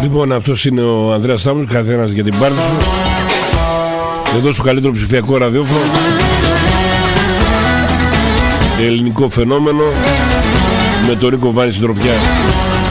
Λοιπόν, αυτός είναι ο Ανδρέας Στάμος, καθένας για την πάρτι σου. Εδώ στο καλύτερο ψηφιακό ραδιόφωνο, ελληνικό φαινόμενο, με τον Ρίκο Βάνη συντροφιά.